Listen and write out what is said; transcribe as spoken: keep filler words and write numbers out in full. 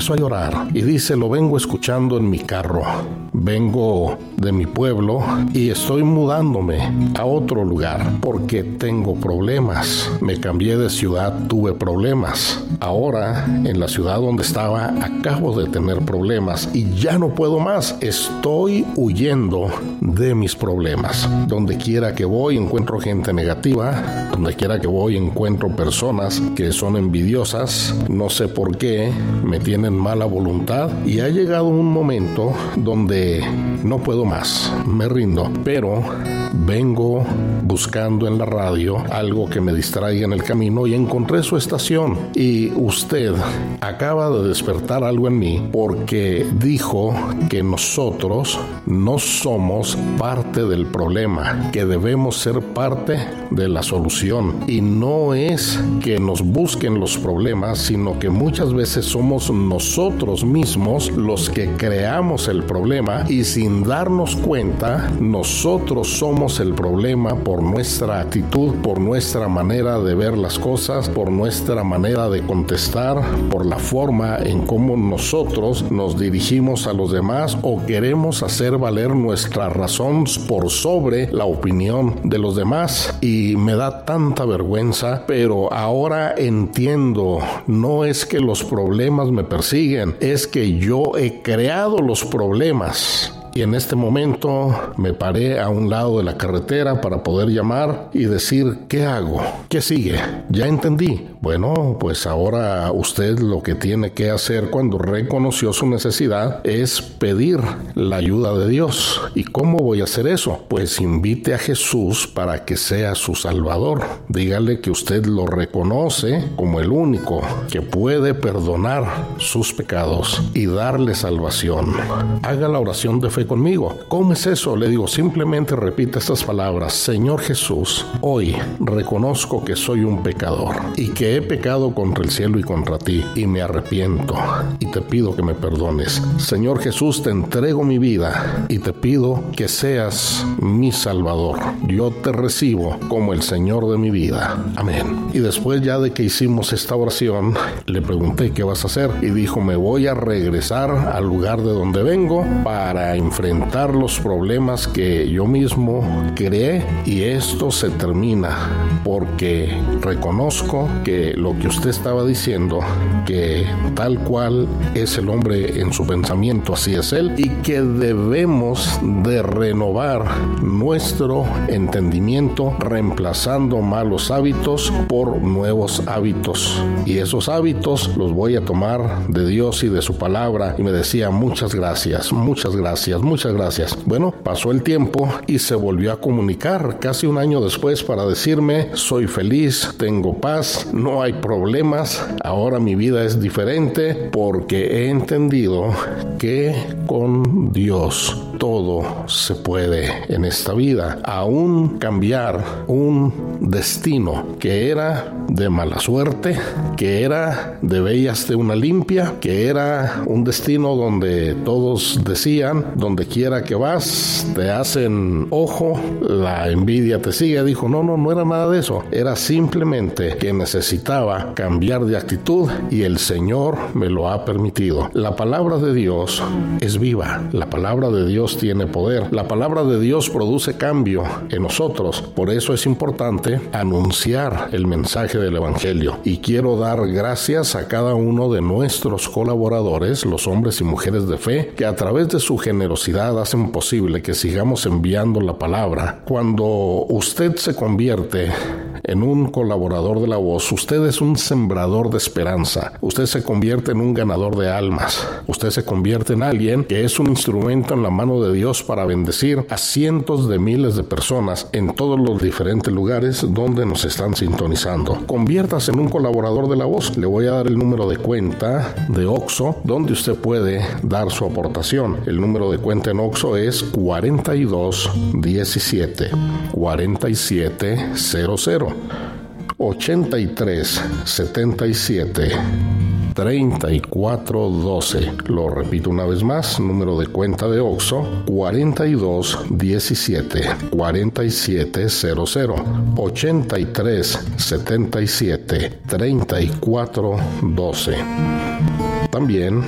empezó a llorar y dice, lo vengo escuchando en mi carro. Vengo de mi pueblo y estoy mudándome a otro lugar porque tengo problemas. Me cambié de ciudad, tuve problemas. Ahora, en la ciudad donde estaba, acabo de tener problemas y ya no puedo más. Estoy huyendo de mis problemas. Donde quiera que voy, encuentro gente negativa. Donde quiera que voy, encuentro personas que son envidiosas. No sé por qué, me tienen mala voluntad. Y ha llegado un momento donde no puedo más. Me rindo. Pero vengo buscando en la radio algo que me distraiga en el camino y encontré su estación. Y usted acaba de despertar algo en mí porque dijo que nosotros no somos parte del problema, que debemos ser parte de la solución. Y no es que nos busquen los problemas, sino que muchas veces somos nosotros mismos los que creamos el problema y sin darnos cuenta, nosotros somos el problema por nuestra actitud, por nuestra manera de ver las cosas, por nuestra manera de contestar, por la forma en cómo nosotros nos dirigimos a los demás o queremos hacer valer nuestra razón por sobre la opinión de los demás. Y me da tanta vergüenza, pero ahora entiendo, no es que los problemas me persiguen, es que yo he creado los problemas. Y en este momento me paré a un lado de la carretera para poder llamar y decir, ¿qué hago? ¿Qué sigue? Ya entendí. Bueno, pues ahora usted lo que tiene que hacer cuando reconoció su necesidad es pedir la ayuda de Dios. ¿Y cómo voy a hacer eso? Pues invite a Jesús para que sea su Salvador. Dígale que usted lo reconoce como el único que puede perdonar sus pecados y darle salvación. Haga la oración de fe conmigo. ¿Cómo es eso? Le digo, simplemente repite estas palabras. Señor Jesús, hoy reconozco que soy un pecador y que he pecado contra el cielo y contra ti y me arrepiento y te pido que me perdones. Señor Jesús, te entrego mi vida y te pido que seas mi Salvador. Yo te recibo como el Señor de mi vida. Amén. Y después ya de que hicimos esta oración, le pregunté, ¿qué vas a hacer? Y dijo, me voy a regresar al lugar de donde vengo para enfrentar los problemas que yo mismo creé y esto se termina porque reconozco que lo que usted estaba diciendo, que tal cual es el hombre en su pensamiento, así es él, y que debemos de renovar nuestro entendimiento reemplazando malos hábitos por nuevos hábitos. Y esos hábitos los voy a tomar de Dios y de su palabra. Y me decía, muchas gracias, muchas gracias, muchas gracias. Bueno, pasó el tiempo y se volvió a comunicar casi un año después para decirme, soy feliz, tengo paz, no hay problemas, ahora mi vida es diferente porque he entendido que con Dios todo se puede en esta vida. Aún cambiar un destino que era de mala suerte, que era de bellas de una limpia, que era un destino donde todos decían, donde quiera que vas, te hacen ojo, la envidia te sigue. Dijo, no, no, no era nada de eso. Era simplemente que necesitaba cambiar de actitud y el Señor me lo ha permitido. La palabra de Dios es viva. La palabra de Dios tiene poder. La palabra de Dios produce cambio en nosotros. Por eso es importante anunciar el mensaje del Evangelio. Y quiero dar gracias a cada uno de nuestros colaboradores, los hombres y mujeres de fe, que a través de su generosidad hacen posible que sigamos enviando la palabra. Cuando usted se convierte en un colaborador de la voz, usted es un sembrador de esperanza. Usted se convierte en un ganador de almas. Usted se convierte en alguien que es un instrumento en la mano de Dios para bendecir a cientos de miles de personas en todos los diferentes lugares donde nos están sintonizando. Conviértase en un colaborador de la voz. Le voy a dar el número de cuenta de Oxxo donde usted puede dar su aportación. El número de cuenta en Oxxo es cuarenta y dos diecisiete cuarenta y siete cero cero ochenta y tres setenta y siete treinta y cuatro doce. Lo repito una vez más, número de cuenta de Oxxo cuarenta y dos diecisiete cuarenta y siete cero cero ochenta y tres setenta y siete treinta y cuatro doce. También